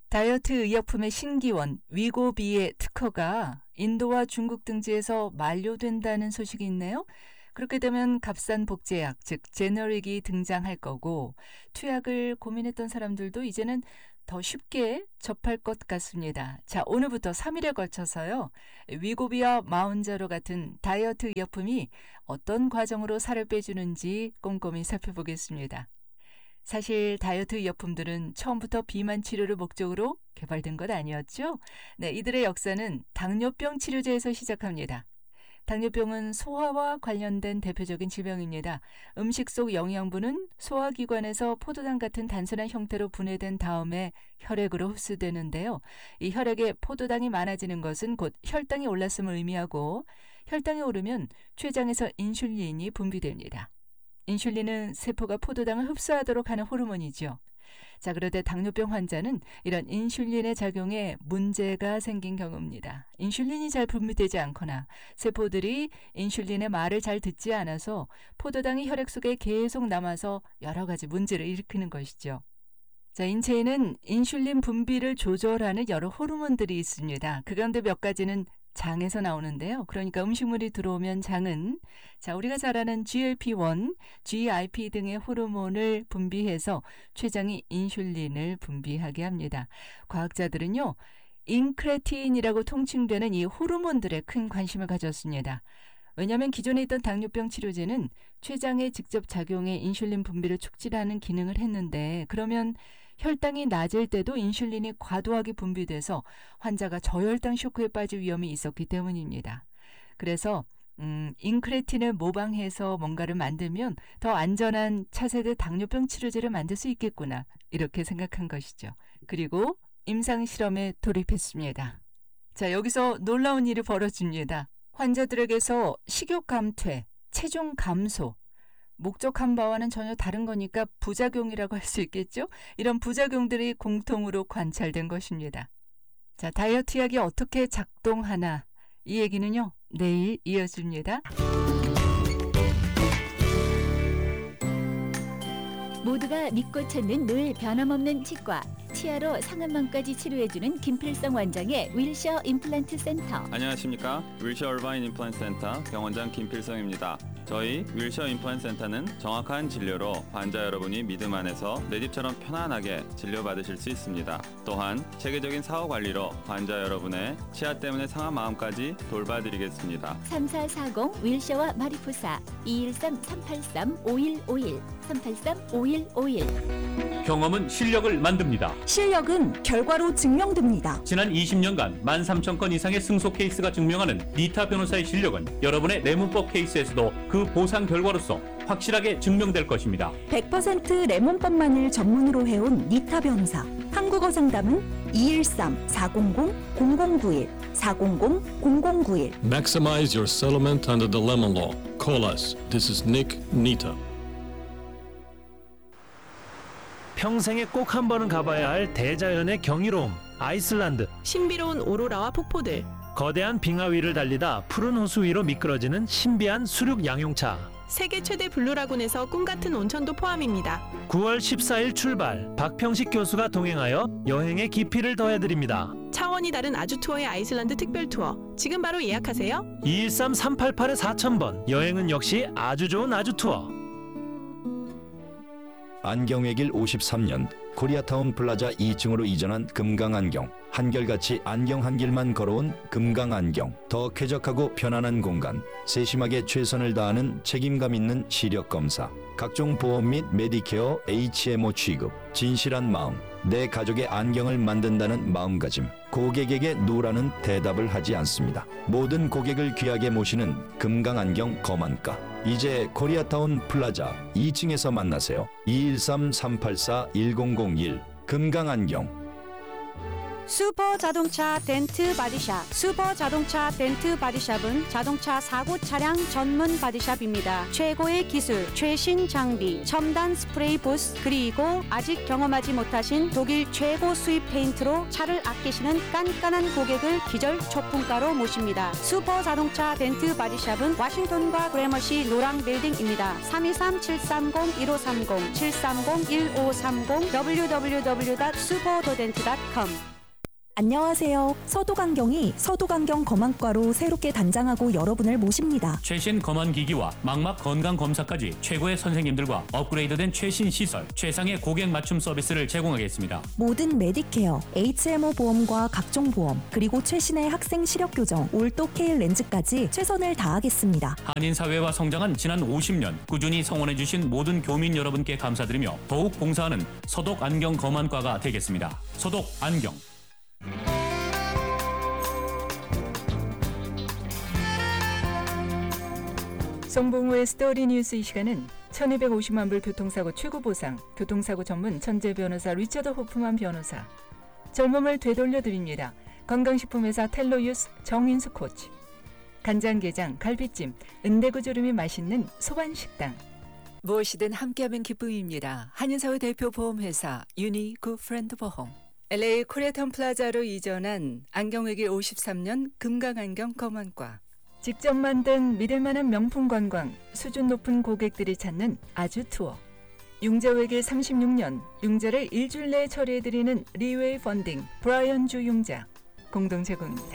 다이어트 의약품의 신기원 위고비의 특허가 인도와 중국 등지에서 만료된다는 소식이 있네요. 그렇게 되면 값싼 복제약, 즉 제너릭이 등장할 거고 투약을 고민했던 사람들도 이제는 더 쉽게 접할 것 같습니다. 자, 오늘부터 3일에 걸쳐서요. 위고비와 마운자로 같은 다이어트 의약품이 어떤 과정으로 살을 빼주는지 꼼꼼히 살펴보겠습니다. 사실 다이어트 의약품들은 처음부터 비만 치료를 목적으로 개발된 것 아니었죠? 네, 이들의 역사는 당뇨병 치료제에서 시작합니다. 당뇨병은 소화와 관련된 대표적인 질병입니다. 음식 속 영양분은 소화기관에서 포도당 같은 단순한 형태로 분해된 다음에 혈액으로 흡수되는데요. 이 혈액에 포도당이 많아지는 것은 곧 혈당이 올랐음을 의미하고 혈당이 오르면 췌장에서 인슐린이 분비됩니다. 인슐린은 세포가 포도당을 흡수하도록 하는 호르몬이죠. 자, 그런데 당뇨병 환자는 이런 인슐린의 작용에 문제가 생긴 경우입니다. 인슐린이 잘 분비되지 않거나 세포들이 인슐린의 말을 잘 듣지 않아서 포도당이 혈액 속에 계속 남아서 여러 가지 문제를 일으키는 것이죠. 자, 인체에는 인슐린 분비를 조절하는 여러 호르몬들이 있습니다. 그 가운데 몇 가지는 장에서 나오는데요. 그러니까 음식물이 들어오면 장은 우리가 잘 아는 GLP-1, GIP 등의 호르몬을 분비해서 췌장이 인슐린을 분비하게 합니다. 과학자들은요, 인크레틴이라고 통칭되는 이 호르몬들에 큰 관심을 가졌습니다. 왜냐하면 기존에 있던 당뇨병 치료제는 췌장에 직접 작용해 인슐린 분비를 촉진하는 기능을 했는데 그러면 혈당이 낮을 때도 인슐린이 과도하게 분비돼서 환자가 저혈당 쇼크에 빠질 위험이 있었기 때문입니다. 그래서 인크레틴을 모방해서 뭔가를 만들면 더 안전한 차세대 당뇨병 치료제를 만들 수 있겠구나 이렇게 생각한 것이죠. 그리고 임상실험에 돌입했습니다. 자, 여기서 놀라운 일이 벌어집니다. 환자들에게서 식욕 감퇴, 체중 감소, 목적한 바와는 전혀 다른 거니까 부작용이라고 할 수 있겠죠? 이런 부작용들이 공통으로 관찰된 것입니다. 자, 다이어트 약이 어떻게 작동하나 이 얘기는요, 내일 이어집니다. 모두가 믿고 찾는 늘 변함없는 치과. 치아로 상안망까지 치료해주는 김필성 원장의 윌셔 임플란트 센터. 안녕하십니까. 윌셔 얼바인 임플란트 센터 병원장 김필성입니다. 저희 윌셔 임플란트 센터는 정확한 진료로 환자 여러분이 믿음 안에서 내 집처럼 편안하게 진료받으실 수 있습니다. 또한 체계적인 사후 관리로 환자 여러분의 치아 때문에 상한 마음까지 돌봐드리겠습니다. 3440 윌셔와 마리포사 213-383-5151 383-5151. 경험은 실력을 만듭니다. 실력은 결과로 증명됩니다. 지난 20년간 13,000건 이상의 승소 케이스가 증명하는 니타 변호사의 실력은 여러분의 내문법 케이스에서도 그 보상 결과로서 확실하게 증명될 것입니다. 100% 레몬법만을 전문으로 해온 니타 변호사. 한국어 상담은 213-400-0091 400-0091. Maximize your settlement under the lemon law. Call us. This is Nick Nita. 평생에 꼭 한 번은 가봐야 할 대자연의 경이로움, 아이슬란드. 신비로운 오로라와 폭포들. 거대한 빙하 위를 달리다 푸른 호수 위로 미끄러지는 신비한 수륙 양용차. 세계 최대 블루라군에서 꿈같은 온천도 포함입니다. 9월 14일 출발, 박평식 교수가 동행하여 여행의 깊이를 더해드립니다. 차원이 다른 아주 투어의 아이슬란드 특별 투어. 지금 바로 예약하세요. 213-388-4000번. 여행은 역시 아주 좋은 아주 투어. 안경의 길 53년 코리아타운 플라자 2층으로 이전한 금강안경. 한결같이 안경 한 길만 걸어온 금강안경. 더 쾌적하고 편안한 공간. 세심하게 최선을 다하는 책임감 있는 시력 검사. 각종 보험 및 메디케어 HMO 취급. 진실한 마음. 내 가족의 안경을 만든다는 마음가짐. 고객에게 누라는 대답을 하지 않습니다. 모든 고객을 귀하게 모시는 금강안경 거만가. 이제 코리아타운 플라자 2층에서 만나세요. 213-384-1001 금강안경. 슈퍼 자동차 덴트 바디샵. 슈퍼 자동차 덴트 바디샵은 자동차 사고 차량 전문 바디샵입니다. 최고의 기술, 최신 장비, 첨단 스프레이 부스, 그리고 아직 경험하지 못하신 독일 최고 수입 페인트로 차를 아끼시는 깐깐한 고객을 기절 초품가로 모십니다. 슈퍼 자동차 덴트 바디샵은 워싱턴과 그래머시 노랑 빌딩입니다. 323-730-1530, 730-1530, www.superdent.com. 안녕하세요. 서도강경이 서도강경 검안과로 새롭게 단장하고 여러분을 모십니다. 최신 검안 기기와 망막 건강 검사까지 최고의 선생님들과 업그레이드된 최신 시설, 최상의 고객 맞춤 서비스를 제공하겠습니다. 모든 메디케어, HMO 보험과 각종 보험, 그리고 최신의 학생 시력 교정, 올도 케일 렌즈까지 최선을 다하겠습니다. 한인 사회와 성장한 지난 50년 꾸준히 성원해주신 모든 교민 여러분께 감사드리며 더욱 봉사하는 서독 안경 검안과가 되겠습니다. 서독 안경. 송봉우의 스토리 뉴스. 이 시간은 1250만 불 교통사고 최고 보상, 교통사고 전문 천재 변호사 리처드 호프만 변호사, 젊음을 되돌려드립니다. 건강식품회사 텔로유스 정인수 코치, 간장게장, 갈비찜, 은대구조림이 맛있는 소반식당. 무엇이든 함께하면 기쁨입니다. 한인사회 대표 보험회사 유니 굿프렌드 보험. LA 코리아타운 플라자로 이전한 안경외길 53년 금강안경 검안과. 직접 만든 믿을만한 명품 관광, 수준 높은 고객들이 찾는 아주 투어. 융자외길 36년, 융자를 일주일 내에 처리해드리는 리웨이 펀딩, 브라이언 주 융자 공동 제공입니다.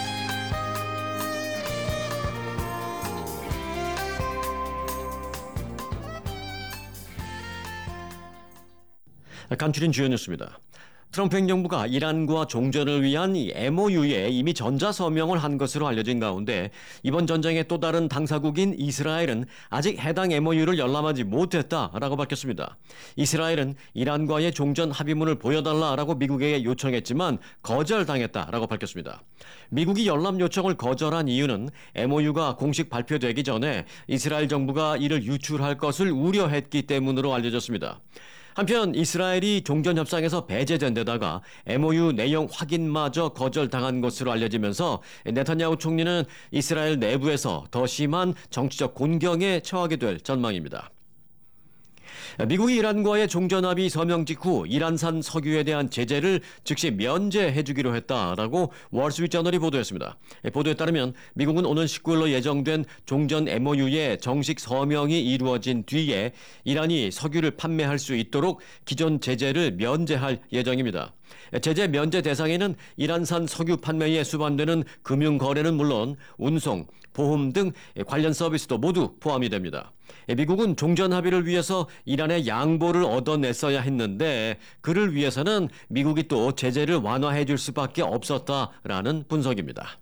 간추린 주요 뉴스입니다. 트럼프 행정부가 이란과 종전을 위한 이 MOU에 이미 전자서명을 한 것으로 알려진 가운데 이번 전쟁의 또 다른 당사국인 이스라엘은 아직 해당 MOU를 열람하지 못했다라고 밝혔습니다. 이스라엘은 이란과의 종전 합의문을 보여달라라고 미국에게 요청했지만 거절당했다라고 밝혔습니다. 미국이 열람 요청을 거절한 이유는 MOU가 공식 발표되기 전에 이스라엘 정부가 이를 유출할 것을 우려했기 때문으로 알려졌습니다. 한편 이스라엘이 종전협상에서 배제된 데다가 MOU 내용 확인마저 거절당한 것으로 알려지면서 네타냐후 총리는 이스라엘 내부에서 더 심한 정치적 곤경에 처하게 될 전망입니다. 미국이 이란과의 종전합의 서명 직후 이란산 석유에 대한 제재를 즉시 면제해주기로 했다라고 월스트리트저널이 보도했습니다. 보도에 따르면 미국은 오는 19일로 예정된 종전 MOU의 정식 서명이 이루어진 뒤에 이란이 석유를 판매할 수 있도록 기존 제재를 면제할 예정입니다. 제재 면제 대상에는 이란산 석유 판매에 수반되는 금융 거래는 물론 운송, 보험 등 관련 서비스도 모두 포함이 됩니다. 미국은 종전 합의를 위해서 이란의 양보를 얻어냈어야 했는데 그를 위해서는 미국이 또 제재를 완화해 줄 수밖에 없었다라는 분석입니다.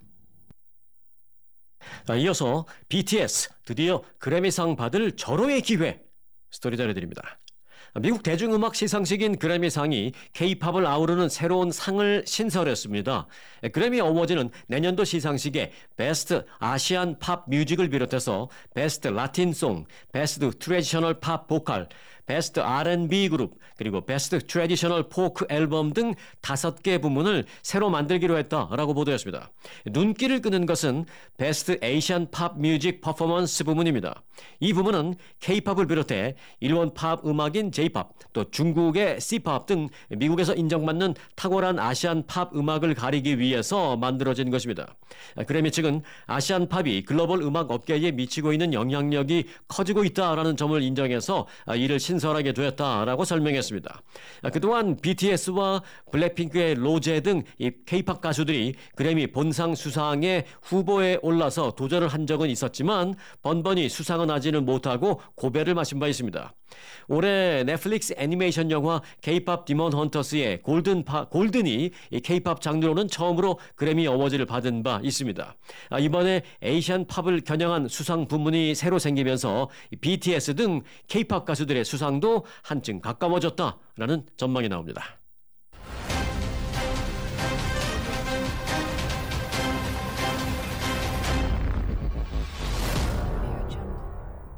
이어서 BTS 드디어 그래미상 받을 절호의 기회 스토리 전해드립니다. 미국 대중음악 시상식인 그래미상이 K-팝을 아우르는 새로운 상을 신설했습니다. 그래미 어워즈는 내년도 시상식에 베스트 아시안 팝 뮤직을 비롯해서 베스트 라틴 송, 베스트 트래디셔널 팝 보컬, 베스트 R&B 그룹, 그리고 베스트 트래디셔널 포크 앨범 등 5개 부문을 새로 만들기로 했다라고 보도했습니다. 눈길을 끄는 것은 베스트 에이시안 팝 뮤직 퍼포먼스 부문입니다. 이 부문은 K-팝을 비롯해 일본 팝 음악인 J-팝, 또 중국의 C-팝 등 미국에서 인정받는 탁월한 아시안 팝 음악을 가리기 위해서 만들어진 것입니다. 그래미 측은 아시안 팝이 글로벌 음악 업계에 미치고 있는 영향력이 커지고 있다라는 점을 인정해서 이를 신설하게 되었다라고 설명했습니다. 그동안 BTS와 블랙핑크의 로제 등 K-팝 가수들이 그래미 본상 수상의 후보에 올라서 도전을 한 적은 있었지만 번번이 수상은 하지는 못하고 고배를 마신 바 있습니다. 올해 넷플릭스 애니메이션 영화 K-팝 디몬 헌터스의 골든이 K-팝 장르로는 처음으로 그래미 어워즈를 받은 바 있습니다. 이번에 에이시안 팝을 겨냥한 수상 부문이 새로 생기면서 BTS 등 K-팝 가수들의 수상도 한층 가까워졌다라는 전망이 나옵니다.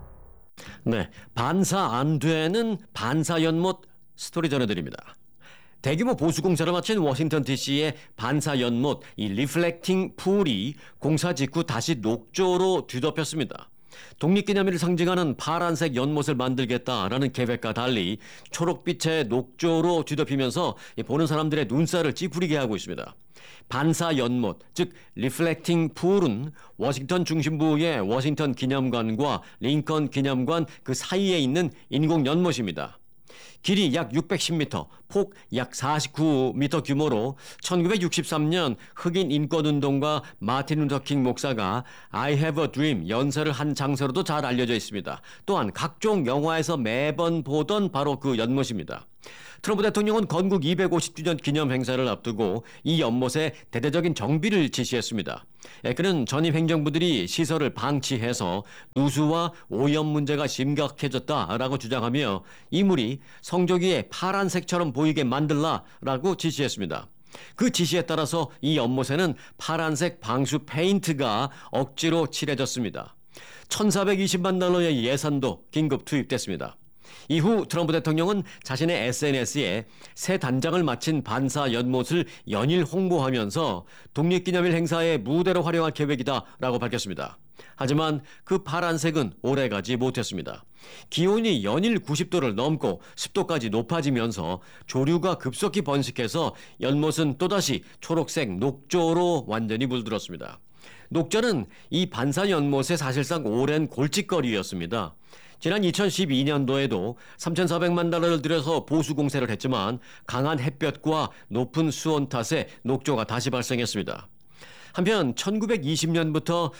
네, 반사 안 되는 반사 연못 스토리 전해드립니다. 대규모 보수 공사를 마친 워싱턴 DC의 반사 연못 이 리플렉팅 풀이 공사 직후 다시 녹조로 뒤덮였습니다. 독립기념일을 상징하는 파란색 연못을 만들겠다라는 계획과 달리 초록빛의 녹조로 뒤덮이면서 보는 사람들의 눈살을 찌푸리게 하고 있습니다. 반사 연못, 즉 리플렉팅 풀은 워싱턴 중심부의 워싱턴 기념관과 링컨 기념관 그 사이에 있는 인공 연못입니다. 길이 약 610m, 폭 약 49m 규모로 1963년 흑인 인권운동가 마틴 루터 킹 목사가 I have a dream 연설을 한 장소로도 잘 알려져 있습니다. 또한 각종 영화에서 매번 보던 바로 그 연못입니다. 트럼프 대통령은 건국 250주년 기념 행사를 앞두고 이 연못에 대대적인 정비를 지시했습니다. 그는 전임 행정부들이 시설을 방치해서 누수와 오염 문제가 심각해졌다라고 주장하며 이 물이 성조기에 파란색처럼 보이게 만들라라고 지시했습니다. 그 지시에 따라서 이 연못에는 파란색 방수 페인트가 억지로 칠해졌습니다. 1,420만 달러의 예산도 긴급 투입됐습니다. 이후 트럼프 대통령은 자신의 SNS에 새 단장을 마친 반사 연못을 연일 홍보하면서 독립기념일 행사의 무대로 활용할 계획이다라고 밝혔습니다. 하지만 그 파란색은 오래가지 못했습니다. 기온이 연일 90도를 넘고 습도까지 높아지면서 조류가 급속히 번식해서 연못은 또다시 초록색 녹조로 완전히 물들었습니다. 녹조는 이 반사 연못의 사실상 오랜 골칫거리였습니다. 지난 2012년도에도 3,400만 달러를 들여서 보수 공사를 했지만 강한 햇볕과 높은 수온 탓에 녹조가 다시 발생했습니다. 한편 1920년부터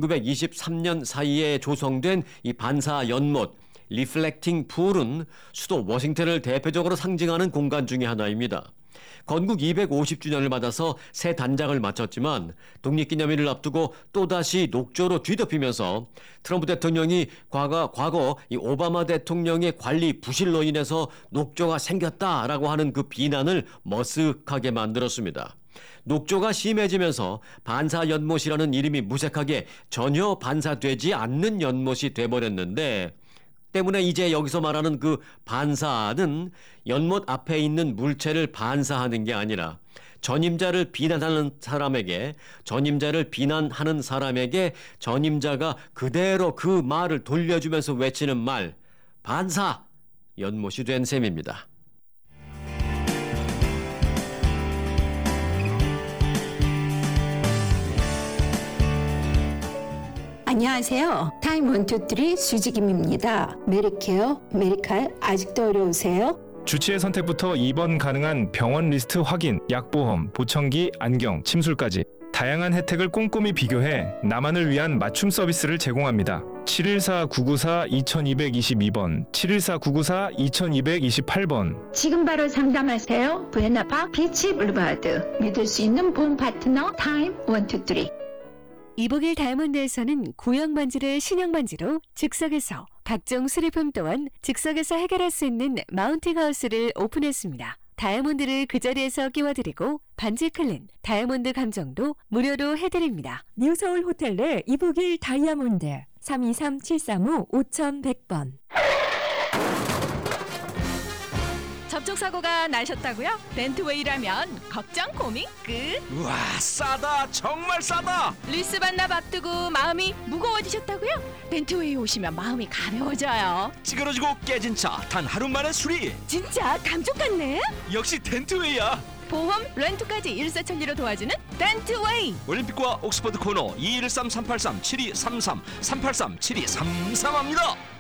1923년 사이에 조성된 이 반사 연못 리플렉팅 풀은 수도 워싱턴을 대표적으로 상징하는 공간 중의 하나입니다. 건국 250주년을 맞아서 새 단장을 마쳤지만 독립기념일을 앞두고 또다시 녹조로 뒤덮이면서 트럼프 대통령이 과거 이 오바마 대통령의 관리 부실로 인해서 녹조가 생겼다라고 하는 그 비난을 머쓱하게 만들었습니다. 녹조가 심해지면서 반사 연못이라는 이름이 무색하게 전혀 반사되지 않는 연못이 돼버렸는데 때문에 이제 여기서 말하는 그 반사는 연못 앞에 있는 물체를 반사하는 게 아니라 전임자를 비난하는 사람에게 전임자가 그대로 그 말을 돌려주면서 외치는 말 반사 연못이 된 셈입니다. 안녕하세요. 타임 123 수지김입니다. 메리케어, 메리칼 아직도 어려우세요? 주치의 선택부터 입원 가능한 병원 리스트 확인, 약보험, 보청기, 안경, 침술까지 다양한 혜택을 꼼꼼히 비교해 나만을 위한 맞춤 서비스를 제공합니다. 714-994-2222번, 714-994-2228번. 지금 바로 상담하세요. 부에나파 비치 블루바드. 믿을 수 있는 보험 파트너 타임 123. 이복일 다이아몬드에서는 구형 반지를 신형 반지로 즉석에서, 각종 수리품 또한 즉석에서 해결할 수 있는 마운팅 하우스를 오픈했습니다. 다이아몬드를 그 자리에서 끼워드리고 반지 클린, 다이아몬드 감정도 무료로 해드립니다. 뉴서울 호텔 내 이복일 다이아몬드 323-735-5100번. 접촉사고가 나셨다고요? 벤트웨이라면 걱정 고민 끝. 우와, 싸다, 정말 싸다. 리스 반납 앞두고 마음이 무거워지셨다고요? 벤트웨이 오시면 마음이 가벼워져요. 찌그러지고 깨진 차 단 하루 만에 수리. 진짜 감쪽 같네. 역시 덴트웨이야. 보험, 렌트까지 일사천리로 도와주는 덴트웨이. 올림픽과 옥스퍼드 코너 213-383-7233 383-7233합니다.